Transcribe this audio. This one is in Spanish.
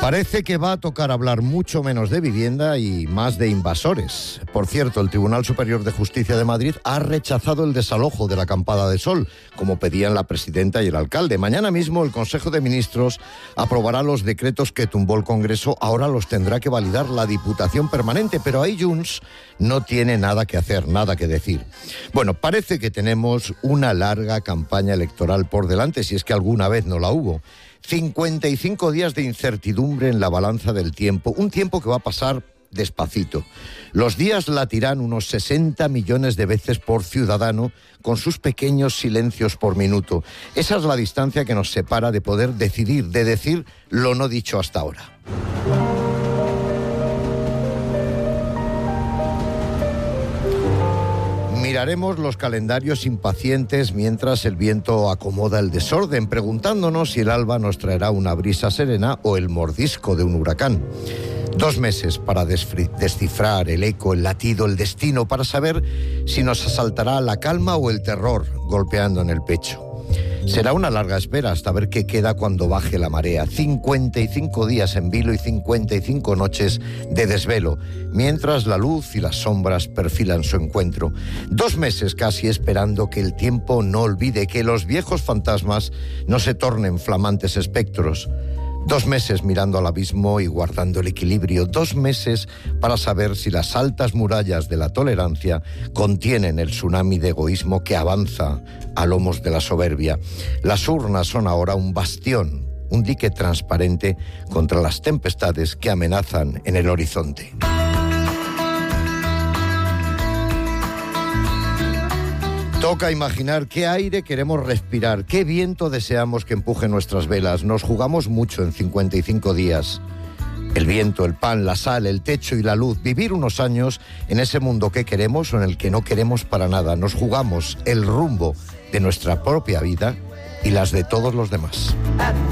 Parece que va a tocar hablar mucho menos de vivienda y más de invasores. Por cierto, el Tribunal Superior de Justicia de Madrid ha rechazado el desalojo de la Acampada de Sol, como pedían la presidenta y el alcalde. Mañana mismo el Consejo de Ministros aprobará los decretos que tumbó el Congreso. Ahora los tendrá que validar la Diputación Permanente, pero ahí Junts no tiene nada que hacer, nada que decir. Bueno, parece que tenemos una larga campaña electoral por delante, si es que alguna vez no la hubo. 55 días de incertidumbre en la balanza del tiempo, un tiempo que va a pasar despacito. Los días latirán unos 60 millones de veces por ciudadano, con sus pequeños silencios por minuto. Esa es la distancia que nos separa de poder decidir, de decir lo no dicho hasta ahora. Miraremos los calendarios impacientes mientras el viento acomoda el desorden, preguntándonos si el alba nos traerá una brisa serena o el mordisco de un huracán. 2 meses para descifrar el eco, el latido, el destino, para saber si nos asaltará la calma o el terror golpeando en el pecho. Será una larga espera hasta ver qué queda cuando baje la marea. 55 días en vilo y 55 noches de desvelo, mientras la luz y las sombras perfilan su encuentro. 2 meses casi esperando que el tiempo no olvide, que los viejos fantasmas no se tornen flamantes espectros. 2 meses mirando al abismo y guardando el equilibrio. 2 meses para saber si las altas murallas de la tolerancia contienen el tsunami de egoísmo que avanza a lomos de la soberbia. Las urnas son ahora un bastión, un dique transparente contra las tempestades que amenazan en el horizonte. Toca imaginar qué aire queremos respirar, qué viento deseamos que empuje nuestras velas. Nos jugamos mucho en 55 días. El viento, el pan, la sal, el techo y la luz. Vivir unos años en ese mundo que queremos o en el que no queremos para nada. Nos jugamos el rumbo de nuestra propia vida y las de todos los demás.